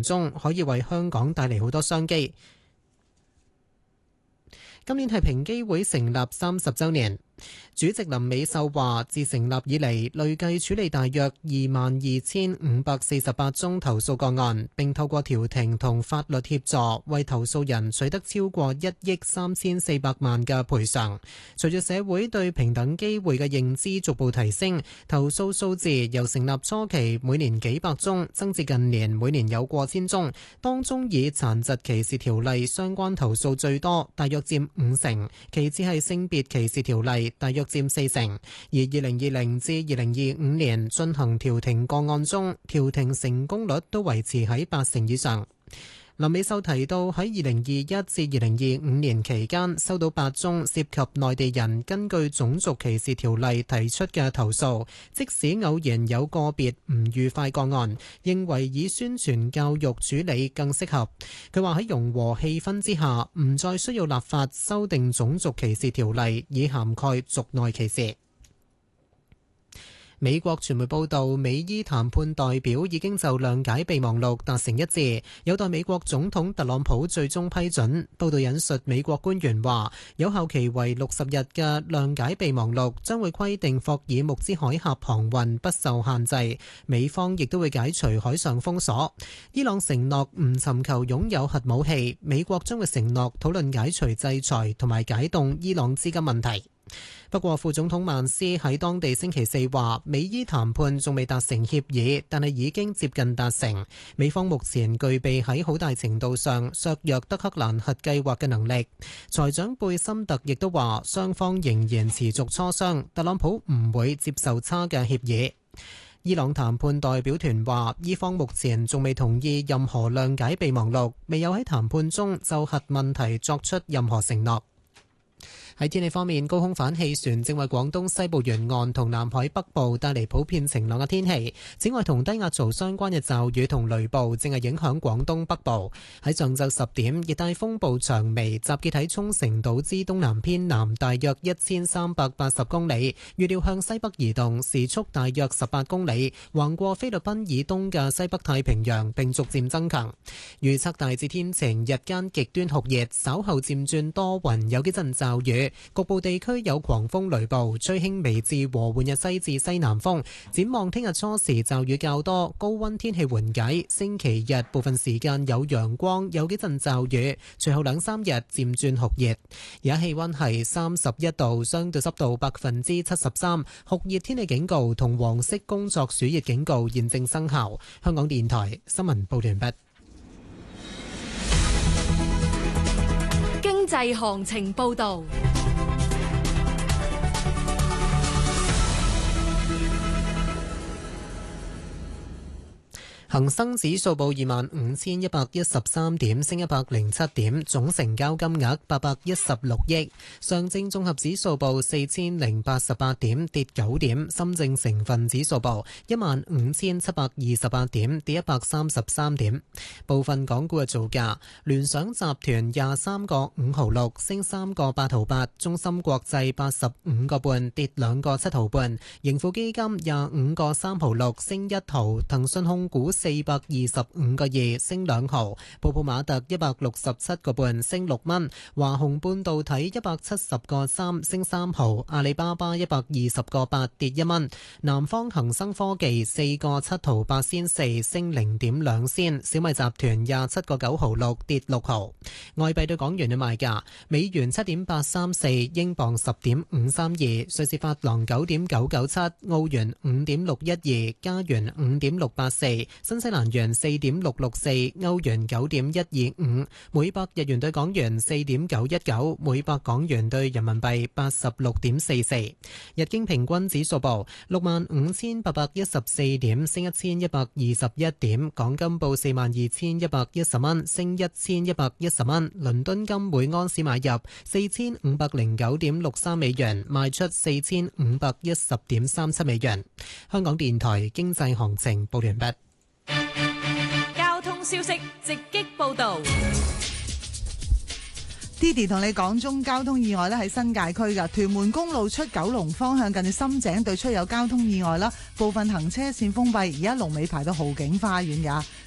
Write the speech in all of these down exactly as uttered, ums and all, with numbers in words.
中，可以為香港帶嚟好多商機。今年係平機會成立三十週年。主席林美秀話，自成立以嚟，累計處理大約二萬二千五百四十八宗投訴個案，並透過調停同法律協助，為投訴人取得超過一億三千四百萬嘅賠償。隨住社會對平等機會嘅認知逐步提升，投訴數字由成立初期每年幾百宗，增至近年每年有過千宗。當中以殘疾歧視條例相關投訴最多，大約佔五成，其次係性別歧視條例，大約佔四成。而二零二零至二零二五年進行調停個案中，調停成功率都維持喺八成以上。林美秀提到，喺二零二一至二零二五年期間，收到八宗涉及內地人根據種族歧視條例提出嘅投訴，即使偶然有個別唔愉快個案，認為以宣傳教育處理更適合。佢話喺融和氣氛之下，唔再需要立法修訂種族歧視條例，以涵蓋族內歧視。美國傳媒報道，美伊談判代表已經就諒解備忘錄達成一致，有待美國總統特朗普最終批准。報道引述美國官員話，有效期為六十日嘅諒解備忘錄將會規定霍爾木茲海峽航運不受限制，美方亦都會解除海上封鎖。伊朗承諾唔尋求擁有核武器，美國將會承諾討論解除制裁同埋解凍伊朗資金問題。不過，副總統曼斯喺當地星期四話，美伊談判仲未達成協議，但係已經接近達成。美方目前具備喺好大程度上削弱德黑蘭核計劃嘅能力。財長貝森特亦都話，雙方仍然持續磋商，特朗普唔會接受差嘅協議。伊朗談判代表團話，伊方目前仲未同意任何諒解備忘錄，未有喺談判中就核問題作出任何承諾。喺天氣方面，高空反氣旋正為廣東西部沿岸同南海北部帶嚟普遍晴朗嘅天氣。此外，同低壓槽相關嘅驟雨同雷暴正係影響廣東北部。喺上晝十點，熱帶風暴長眉集結喺沖繩島之東南偏南大約一千三百八十公里，預料向西北移動，時速大約十八公里，橫過菲律賓以東嘅西北太平洋，並逐漸增強。預測大致天晴，日間極端酷熱，稍後漸轉多雲，有幾陣驟雨。局部地區有狂風雷暴，吹輕微至和緩嘅西至西南風。展望聽日初時驟雨較多，高溫天氣緩解。星期日部分時間有陽光，有幾陣驟雨。隨後兩三日漸轉酷熱。而家氣溫係三十一度，相對濕度百分之七十三。酷熱天氣警告同黃色工作暑熱警告現正生效。香港電台新聞報道完畢。 經濟行情報道。 恒生指數報二萬五千一百一十三點，升一百零七點，總成交金額八百一十六億。上證綜合指數報四千零八十八點，跌九點。深證成分指數報一萬五千七百二十八點，跌一百三十三點。部分港股嘅造價：聯想集團廿三個五毫六，升三個八毫八；中芯國際八十五個半，跌兩個七毫半；盈富基金廿五個三毫六，升一毫；騰訊控股四百二十五個二，升兩毫；泡泡瑪特一百六十七個半，升六蚊；華虹半導體一百七十個三，升三毫；阿里巴巴一百二十個八，跌一蚊；南方恒生科技四個七毫八仙四，升零點兩仙；小米集團廿七個九毫六，跌六毫。外幣對港元嘅賣價：美元七點八三四，英鎊十點五三二，瑞士法郎九點九九七，澳元五點六一二，加元五點六八四。新西蘭元四點六六四，歐元九點一二五，每百日元對港元四點九一九，每百港元對人民幣八十六點四四。日經平均指數報六萬五千八百一十四點，升一千一百二十一點。港金報四萬二千一百一十蚊，升一千一百一十蚊。倫敦金每安士買入四千五百零九點六三美元，賣出四千五百一十點三七美元。香港電台經濟行情報完畢。 交通消息直擊報道。 Didi 同你講中交通意外咧，喺新界區噶屯門公路出九龍方向近住深井對出有交通意外啦，部分行車線封閉，而家龍尾排到豪景花園噶。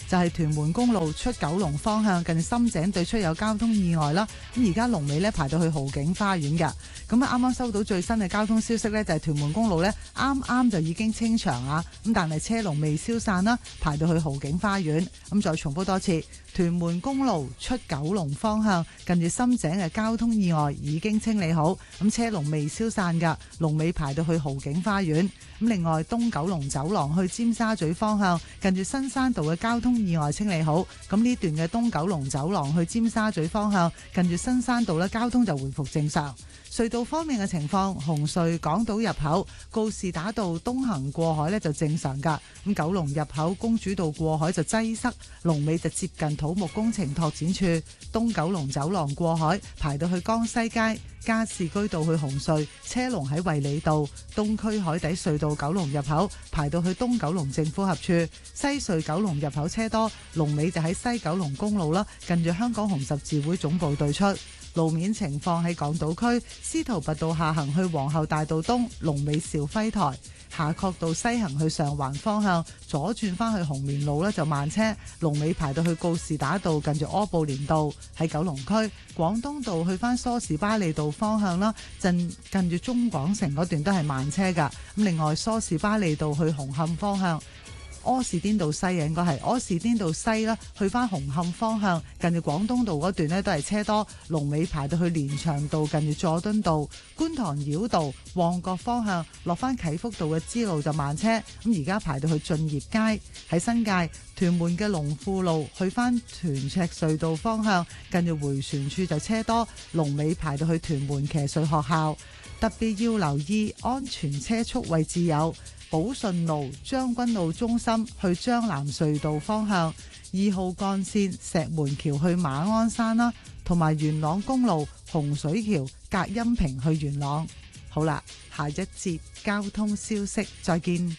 就係屯門公路出九龍方向近深井對出有交通意外啦。咁而家龍尾呢排到去豪景花園嘅。咁啊啱啱收到最新嘅交通消息呢，就係屯門公路呢啱啱就已經清場啊，咁但係車龍未消散啦，排到去豪景花園。咁再重複多次，屯門公路出九龍方向近住深井嘅交通意外已經清理好，咁車龍未消散噶，龍尾排到去豪景花園。咁另外東九龍走廊去尖沙咀方向近住新山道嘅交通意外清理好，咁呢段嘅東九龍走廊去尖沙咀方向近住新山道咧，交通就回復正常。隧道方面嘅情況，紅隧港島入口告士打道東行過海呢就正常噶，咁九龍入口公主道過海就擠塞，龍尾就接近土木工程拓展處。東九龍走廊過海排到去江西街，加士居道去紅隧車龍喺衛理道，東區海底隧道九龍入口排到去東九龍政府合處，西隧九龍入口車多，龍尾就喺西九龍公路啦，近住香港紅十字會總部對出。路面情況喺港島區司徒拔道下行去皇后大道東，龍尾兆輝台；夏慤道西行去上環方向左轉返去紅棉路呢就慢車，龍尾排到去告士打道近住柯布連道。喺九龍區廣東道去返梳士巴利道方向啦，近近住中廣城嗰段都係慢車㗎。咁另外梳士巴利道去紅磡方向，柯士甸道西嘅應該係柯士甸道西啦，去翻紅磡方向近住廣東道嗰段呢都係車多，龍尾排到去連翔道近住佐敦道。觀塘繞道旺角方向落翻啟福道嘅支路就慢車，咁而家排到去駿業街。喺新界屯門嘅龍富路去翻屯赤隧道方向近住迴旋處就車多，龍尾排到去屯門騎術學校。特別要留意安全車速位置有寶順路將軍澳中心去將藍隧道方向，二號幹線石門橋去馬鞍山啦，同埋元朗公路洪水橋隔音屏去元朗。好啦，下一節交通消息再見。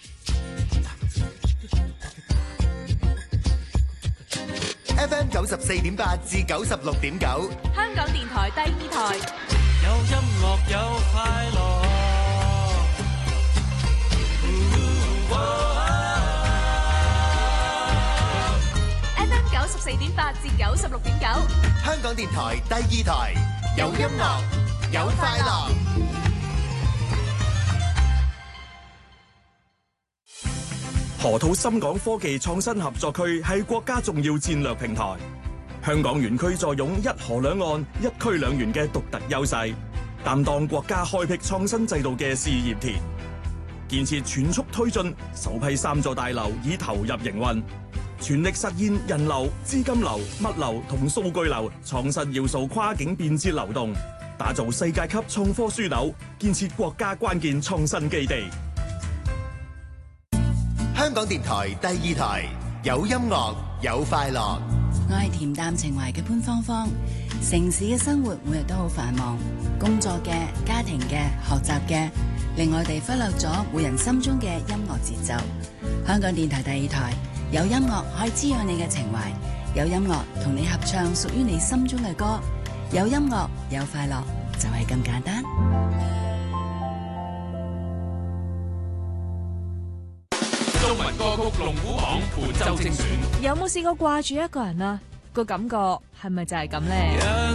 F M 九十四點八至九十六點九， 香港電台第二台， 有音樂有快樂。 F M 九十四點八至九十六點九， 香港電台第二台，有音樂有快樂。 河套深港科技創新合作區係國家重要戰略平台，香港園區坐擁一河兩岸、一區兩園嘅獨特優勢，擔當國家開闢創新制度嘅試驗田。建設全速推進，首批三座大樓已投入營運，全力實現人流、資金流、物流同數據流創新要素跨境便捷流動，打造世界級創科樞紐，建設國家關鍵創新基地。 香港電台第二台，有音樂有快樂。 我係恬淡情懷嘅潘芳芳。城市嘅生活每日都好繁忙，工作嘅、家庭嘅、學習嘅，令我哋忽略咗每人心中嘅音樂節奏。香港電台第二台，有音樂可以滋養你嘅情懷，有音樂同你合唱屬於你心中嘅歌，有音樂有快樂，就係咁簡單。 中文歌曲龍虎榜本周精選， 有冇試過掛住一個人啊？個感覺係咪就係咁呢？